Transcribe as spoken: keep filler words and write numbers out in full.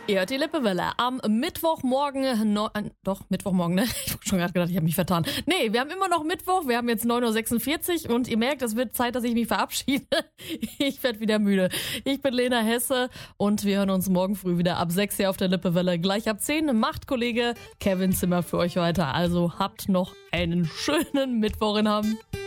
Ihr hört die Lippewelle am Mittwochmorgen, no, äh, doch, Mittwochmorgen, ne? Ich hab schon gerade gedacht, ich habe mich vertan. Nee, wir haben immer noch Mittwoch, wir haben jetzt neun Uhr sechsundvierzig und ihr merkt, es wird Zeit, dass ich mich verabschiede. Ich werd wieder müde. Ich bin Lena Hesse und wir hören uns morgen früh wieder ab sechs hier auf der Lippewelle. Gleich ab zehn macht Kollege Kevin Zimmer für euch weiter. Also habt noch einen schönen Mittwoch in Hamm.